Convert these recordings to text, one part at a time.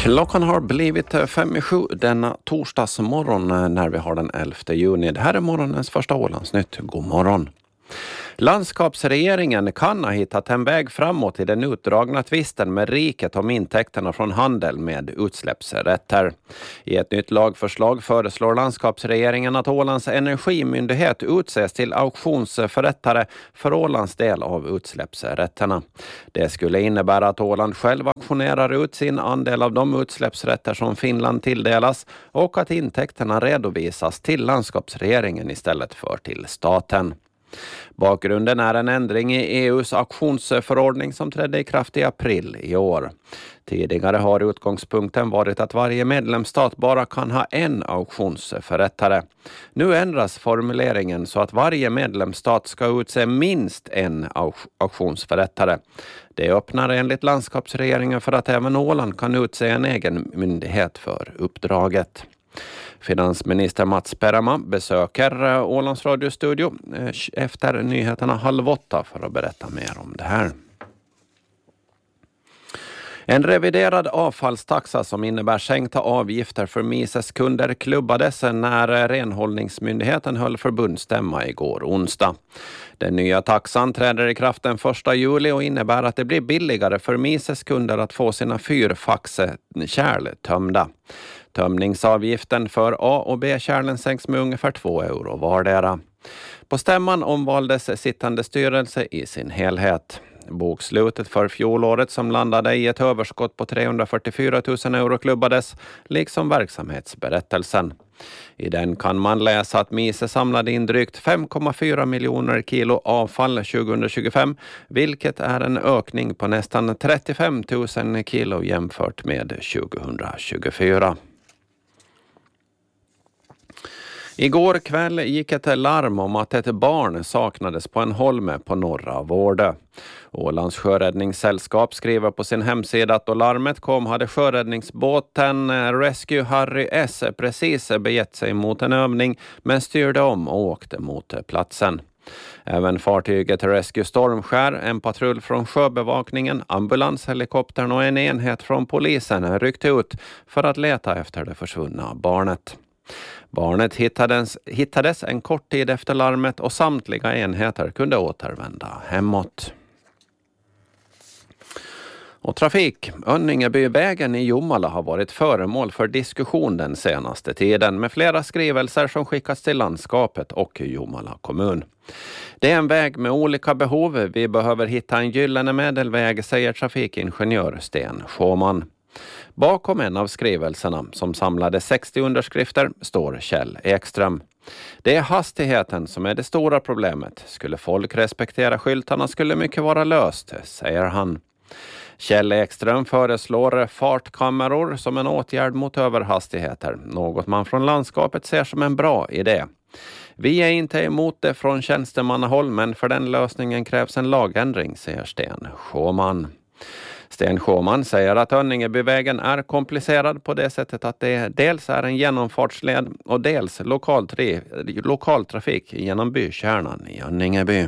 Klockan har blivit 5:07 denna torsdagsmorgon när vi har den 11 juni. Det här är morgonens första Ålandsnytt. God morgon. Landskapsregeringen kan ha hittat en väg framåt i den utdragna tvisten med riket om intäkterna från handel med utsläppsrätter. I ett nytt lagförslag föreslår landskapsregeringen att Ålands energimyndighet utses till auktionsförrättare för Ålands del av utsläppsrätterna. Det skulle innebära att Åland själv auktionerar ut sin andel av de utsläppsrätter som Finland tilldelas och att intäkterna redovisas till landskapsregeringen istället för till staten. Bakgrunden är en ändring i EU:s auktionsförordning som trädde i kraft i april i år. Tidigare har utgångspunkten varit att varje medlemsstat bara kan ha en auktionsförrättare. Nu ändras formuleringen så att varje medlemsstat ska utse minst en auktionsförrättare. Det öppnar enligt landskapsregeringen för att även Åland kan utse en egen myndighet för uppdraget. Finansminister Mats Perama besöker Ålands radiostudio efter nyheterna 7:30 för att berätta mer om det här. En reviderad avfallstaxa som innebär sänkta avgifter för Mises kunder klubbades när renhållningsmyndigheten höll förbundsstämma igår onsdag. Den nya taxan träder i kraft den 1 juli och innebär att det blir billigare för Mises kunder att få sina fyrfaxkärl tömda. Tömningsavgiften för A- och B-kärlen sänks med ungefär 2 euro vardera. På stämman omvaldes sittande styrelse i sin helhet. Bokslutet för fjolåret som landade i ett överskott på 344 000 euro klubbades, liksom verksamhetsberättelsen. I den kan man läsa att Mise samlade in drygt 5,4 miljoner kilo avfall 2025, vilket är en ökning på nästan 35 000 kilo jämfört med 2024. Igår kväll gick ett larm om att ett barn saknades på en holme på norra Vårdö. Ålands sjöräddningssällskap skriver på sin hemsida att då larmet kom hade sjöräddningsbåten Rescue Harry S precis begett sig mot en övning men styrde om och åkte mot platsen. Även fartyget Rescue Stormskär, en patrull från sjöbevakningen, ambulanshelikoptern och en enhet från polisen ryckte ut för att leta efter det försvunna barnet. Barnet hittades en kort tid efter larmet och samtliga enheter kunde återvända hemåt. Och trafik. Önningebyvägen i Jomala har varit föremål för diskussion den senaste tiden med flera skrivelser som skickats till landskapet och Jomala kommun. Det är en väg med olika behov. Vi behöver hitta en gyllene medelväg, säger trafikingenjör Sten Sjöman. Bakom en av skrivelserna, som samlade 60 underskrifter, står Kjell Ekström. Det är hastigheten som är det stora problemet. Skulle folk respektera skyltarna skulle mycket vara löst, säger han. Kjell Ekström föreslår fartkameror som en åtgärd mot överhastigheter, något man från landskapet ser som en bra idé. Vi är inte emot det från tjänstemannahåll, men för den lösningen krävs en lagändring, säger Sten Sjöman. Sten Sjöman säger att Önningebyvägen är komplicerad på det sättet att det dels är en genomfartsled och dels lokaltrafik genom bykärnan i Önningeby.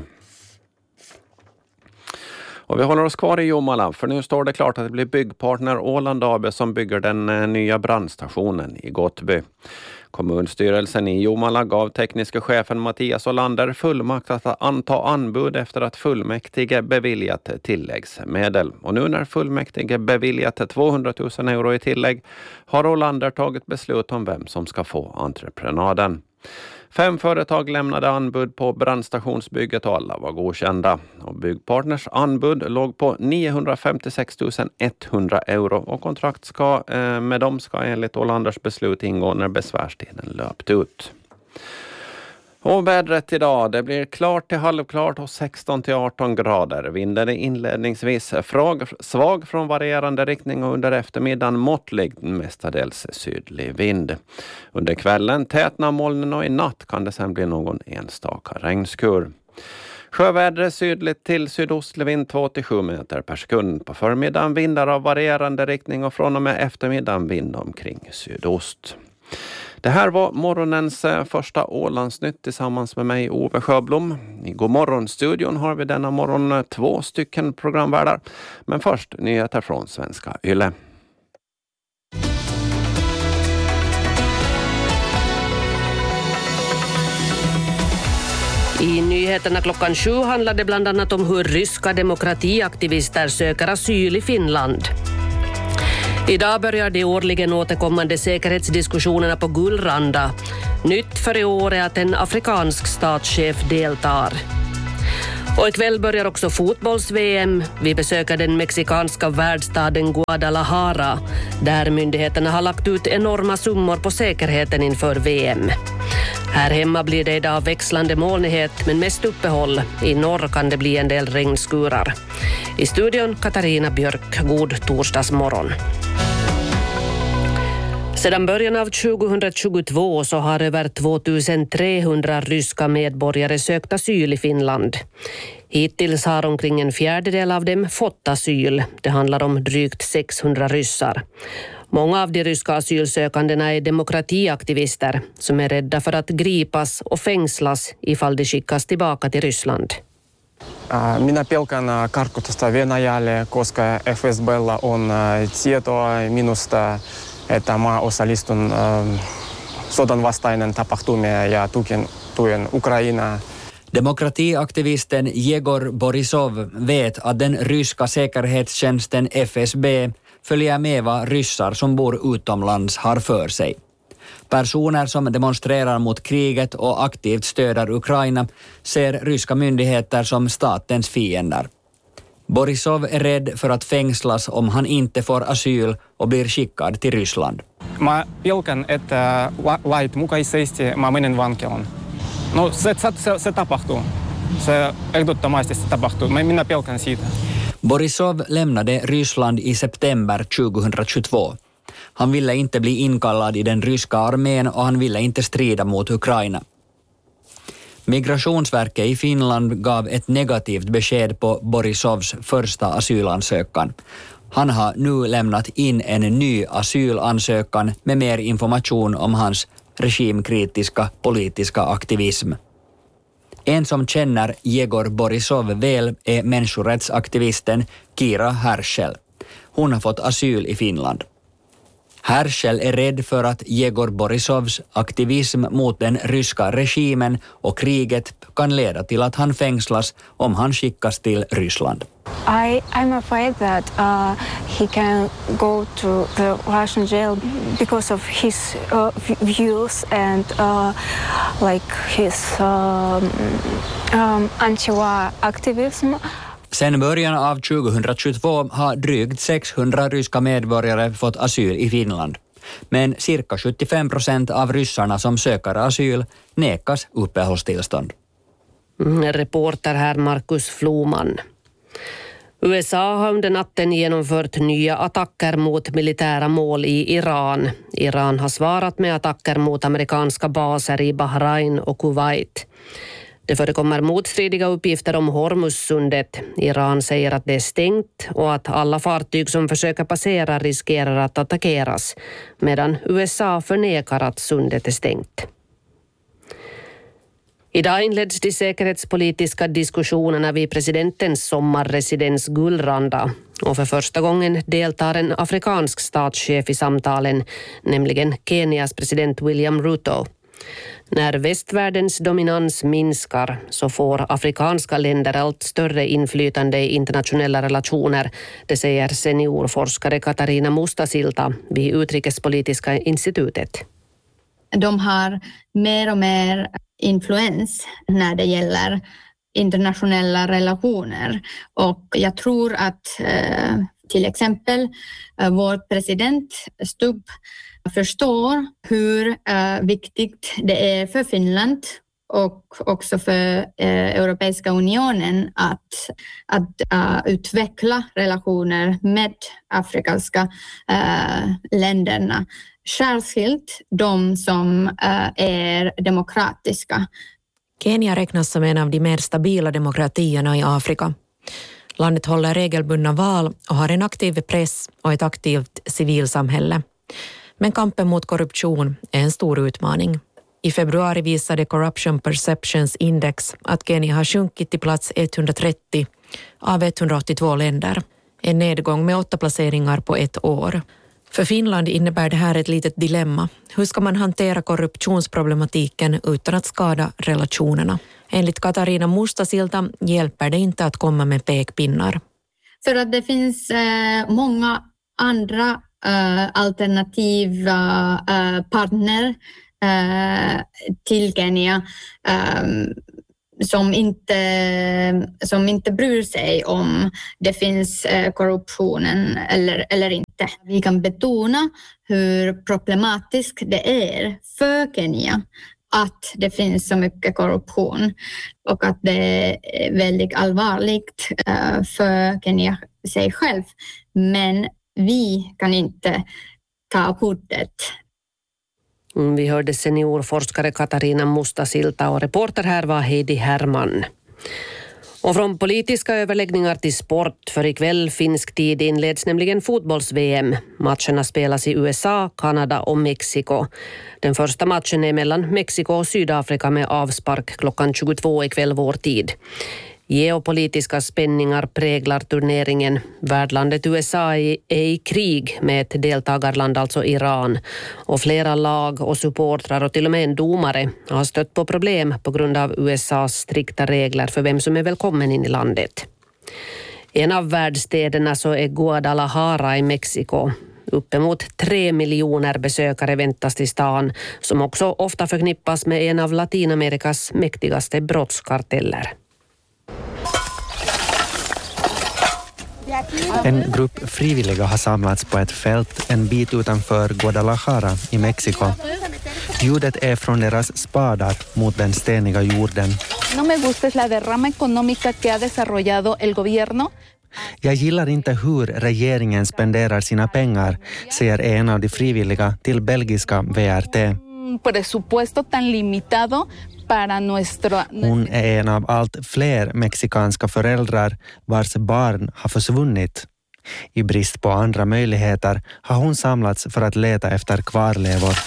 Och vi håller oss kvar i Jomala, för nu står det klart att det blir byggpartner Åland AB som bygger den nya brandstationen i Gottby. Kommunstyrelsen i Jomala gav tekniska chefen Mattias Olander fullmakt att anta anbud efter att fullmäktige beviljat tilläggsmedel. Och nu när fullmäktige beviljat 200 000 euro i tillägg har Olander tagit beslut om vem som ska få entreprenaden. 5 företag lämnade anbud på brandstationsbygget och alla var godkända. Och byggpartners anbud låg på 956 100 euro och kontrakt med dem ska enligt Ålanders beslut ingå när besvärstiden löpt ut. Och vädret idag, det blir klart till halvklart och 16 till 18 grader. Vinden är inledningsvis svag från varierande riktning och under eftermiddagen måttlig, mestadels sydlig vind. Under kvällen tätna molnen och i natt kan det sedan bli någon enstaka regnskur. Sjövädret sydligt till sydostlig vind 2-7 meter per sekund. På förmiddagen vindar av varierande riktning och från och med eftermiddagen vind omkring sydost. Det här var morgonens första Ålandsnytt tillsammans med mig, Ove Sjöblom. I Godmorgon-studion har vi denna morgon 2 stycken programvärdar. Men först nyheter från Svenska Yle. I nyheterna klockan 7 handlar det bland annat om hur ryska demokratiaktivister söker asyl i Finland. Idag börjar de årligen återkommande säkerhetsdiskussionerna på Gullranda. Nytt för i år är att en afrikansk statschef deltar. Och ikväll börjar också fotbolls-VM. Vi besöker den mexikanska världsstaden Guadalajara, där myndigheterna har lagt ut enorma summor på säkerheten inför VM. Här hemma blir det idag växlande molnighet, men mest uppehåll. I norr kan det bli en del regnskurar. I studion Katarina Björk, god torsdagsmorgon. Sedan början av 2022 så har över 2300 ryska medborgare sökt asyl i Finland. Hittills har omkring en fjärdedel av dem fått asyl. Det handlar om drygt 600 ryssar. Många av de ryska asylsökandena är demokratiaktivister som är rädda för att gripas och fängslas ifall de skickas tillbaka till Ryssland. Minä pelkään karkotusta Venäjälle, koska FSB:llä on tietoa minusta, että mä osallistun sodan vastainen tapahtumia ja tuen Ukrainaa. Demokratiaktivisten Jegor Borisov vet att den ryska säkerhetstjänsten FSB följer med vad ryssar som bor utomlands har för sig. Personer som demonstrerar mot kriget och aktivt stöder Ukraina ser ryska myndigheter som statens fiender. Borisov är rädd för att fängslas om han inte får asyl och blir skickad till Ryssland. Mä pelkään, että lait mukaisesti mä menen vankilaan. No se tapahtuu. Se ehdottomasti se tapahtuu. Minä pelkään siitä. Borisov lämnade Ryssland i september 2022. Han ville inte bli inkallad i den ryska armén och han ville inte strida mot Ukraina. Migrationsverket i Finland gav ett negativt besked på Borisovs första asylansökan. Han har nu lämnat in en ny asylansökan med mer information om hans regimkritiska politiska aktivism. En som känner Jegor Borisov väl är människorättsaktivisten Kira Herschel. Hon har fått asyl i Finland. Herschel är rädd för att Jegor Borisovs aktivism mot den ryska regimen och kriget kan leda till att han fängslas om han skickas till Ryssland. I'm afraid that he can go to the Russian jail because of his views and his anti-war activism. Sen början av 2022 har drygt 600 ryska medborgare fått asyl i Finland. Men cirka 75% av ryssarna som söker asyl nekas uppehållstillstånd. Reporter här Markus Floman. USA har under natten genomfört nya attacker mot militära mål i Iran. Iran har svarat med attacker mot amerikanska baser i Bahrain och Kuwait. Det förekommer motstridiga uppgifter om Hormuzsundet. Iran säger att det är stängt och att alla fartyg som försöker passera riskerar att attackeras, medan USA förnekar att sundet är stängt. Idag inleds de säkerhetspolitiska diskussionerna vid presidentens sommarresidens Gullranda. Och för första gången deltar en afrikansk statschef i samtalen, nämligen Kenias president William Ruto. När västvärldens dominans minskar så får afrikanska länder allt större inflytande i internationella relationer, det säger seniorforskare Katarina Mustasilta vid Utrikespolitiska institutet. De har mer och mer influens när det gäller internationella relationer. Och jag tror att till exempel vår president Stubb förstår hur viktigt det är för Finland och också för Europeiska unionen att utveckla relationer med afrikanska länderna. Särskilt de som är demokratiska. Kenya räknas som en av de mer stabila demokratierna i Afrika. Landet håller regelbundna val och har en aktiv press och ett aktivt civilsamhälle. Men kampen mot korruption är en stor utmaning. I februari visade Corruption Perceptions Index att Kenya har sjunkit till plats 130 av 182 länder. En nedgång med 8 placeringar på ett år. För Finland innebär det här ett litet dilemma. Hur ska man hantera korruptionsproblematiken utan att skada relationerna? Enligt Katarina Mustasilta hjälper det inte att komma med pekpinnar. För att det finns många andra alternativa partner till Kenya som inte bryr sig om det finns korruptionen eller inte. Vi kan betona hur problematiskt det är för Kenya att det finns så mycket korruption och att det är väldigt allvarligt för Kenya sig själv. Men vi kan inte ta hotet. Vi hörde seniorforskare Katarina Mustasilta och reporter här var Heidi Herman. Och från politiska överläggningar till sport, för ikväll finsk tid inleds nämligen fotbolls-VM. Matcherna spelas i USA, Kanada och Mexiko. Den första matchen är mellan Mexiko och Sydafrika med avspark klockan 22 ikväll vår tid. Geopolitiska spänningar präglar turneringen. Värdlandet USA är i krig med ett deltagarland, alltså Iran. Och flera lag och supportrar och till och med en domare har stött på problem på grund av USAs strikta regler för vem som är välkommen in i landet. En av världstäderna så är Guadalajara i Mexiko. Uppemot 3 miljoner besökare väntas till stan, som också ofta förknippas med en av Latinamerikas mäktigaste brottskarteller. En grupp frivilliga har samlats på ett fält en bit utanför Guadalajara i Mexiko. Ljudet är från deras spadar mot den steniga jorden. No me gusta la derrama económica que ha desarrollado el gobierno. Jag gillar inte hur regeringen spenderar sina pengar, säger en av de frivilliga till belgiska VRT. Presupuesto tan limitado para nuestro. Hon är en av allt fler mexikanska föräldrar vars barn har försvunnit. I brist på andra möjligheter har hon samlats för att leta efter kvarlevor.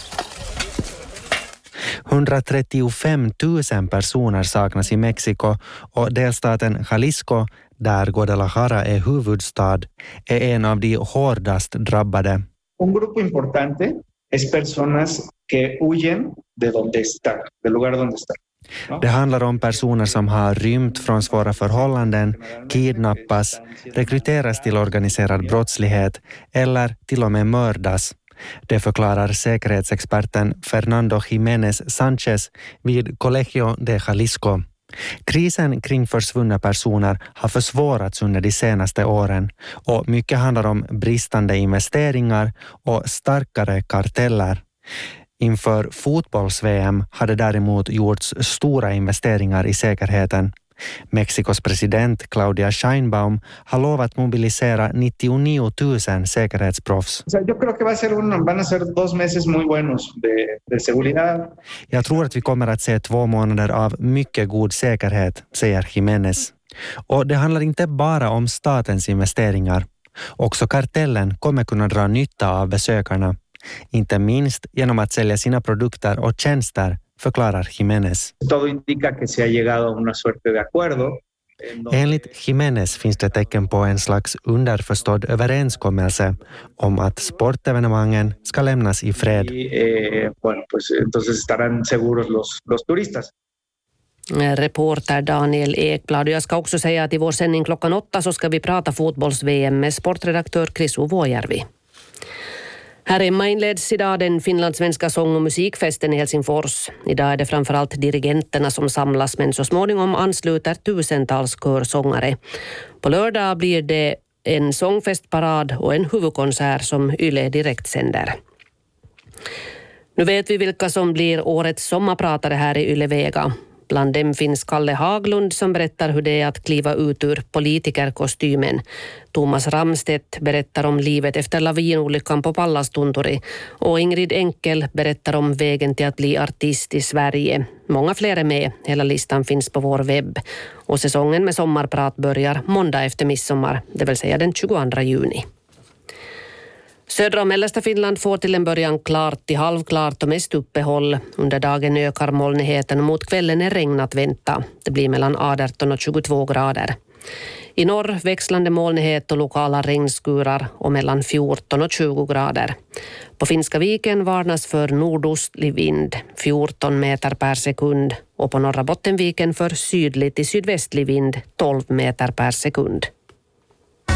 135 000 personer saknas i Mexiko och delstaten Jalisco, där Guadalajara är huvudstad, är en av de hårdast drabbade. Un grupo importante es personas que huyen de donde están, del lugar donde están. Det handlar om personer som har rymt från svåra förhållanden, kidnappas, rekryteras till organiserad brottslighet eller till och med mördas. Det förklarar säkerhetsexperten Fernando Jiménez Sánchez vid Colegio de Jalisco. Krisen kring försvunna personer har försvårats under de senaste åren och mycket handlar om bristande investeringar och starkare karteller. Inför fotbolls-VM hade däremot gjorts stora investeringar i säkerheten. Mexikos president Claudia Sheinbaum har lovat mobilisera 99 000 säkerhetsproffs. Yo creo que van a ser 2 meses muy buenos de seguridad. Jag tror att vi kommer att se 2 månader av mycket god säkerhet, säger Jiménez. Och det handlar inte bara om statens investeringar. Också kartellen kommer kunna dra nytta av besökarna. Inte minst genom att sälja sina produkter och tjänster, förklarar Jiménez. Todo indica que se ha llegado a una suerte de acuerdo. Enligt Jiménez finns det tecken på en slags underförstådd överenskommelse om att sportevenemangen ska lämnas i fred. Bueno, pues entonces estarán seguros los turistas. Reporter Daniel Ekblad. Jag ska också säga att i vår sändning klockan 8 så ska vi prata fotbolls-VM med sportredaktör Krisu Vuojärvi. Här hemma inleds idag den finlandssvenska sång- och musikfesten i Helsingfors. Idag är det framförallt dirigenterna som samlas, men så småningom ansluter tusentals körsångare. På lördag blir det en sångfestparad och en huvudkonsert som Yle direkt sänder. Nu vet vi vilka som blir årets sommarpratare här i Yle Vega. Bland dem finns Kalle Haglund som berättar hur det är att kliva ut ur politikerkostymen. Thomas Ramstedt berättar om livet efter lavinolyckan på Pallastunturi. Och Ingrid Enkel berättar om vägen till att bli artist i Sverige. Många fler är med. Hela listan finns på vår webb. Och säsongen med sommarprat börjar måndag efter midsommar, det vill säga den 22 juni. Södra och mellersta Finland får till en början klart till halvklart och mest uppehåll. Under dagen ökar molnigheten och mot kvällen är regn att vänta. Det blir mellan 18 och 22 grader. I norr växlande molnighet och lokala regnskurar och mellan 14 och 20 grader. På Finska viken varnas för nordostlig vind, 14 meter per sekund, och på norra Bottenviken för sydlig till sydvästlig vind, 12 meter per sekund.